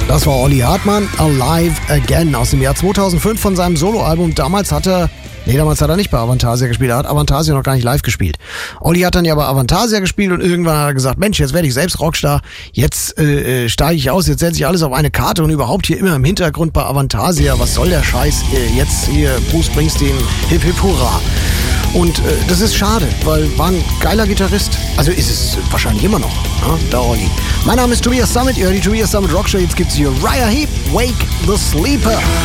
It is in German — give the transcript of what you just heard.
Das war Olli Hartmann, Alive Again, aus dem Jahr 2005 von seinem Soloalbum. Damals hat er nicht bei Avantasia gespielt, er hat Avantasia noch gar nicht live gespielt. Olli hat dann ja bei Avantasia gespielt und irgendwann hat er gesagt, Mensch, jetzt werde ich selbst Rockstar, jetzt steige ich aus, jetzt setze ich alles auf eine Karte und überhaupt hier immer im Hintergrund bei Avantasia, was soll der Scheiß, jetzt hier Bruce Springsteen, hip hip hurra. Und das ist schade, weil war ein geiler Gitarrist. Also ist es wahrscheinlich immer noch, ne? Der Olli. Mein Name ist Tobias Summit, ihr hört die Tobias Summit Rockshow. Jetzt gibt's hier Uriah Heep, Wake the Sleeper.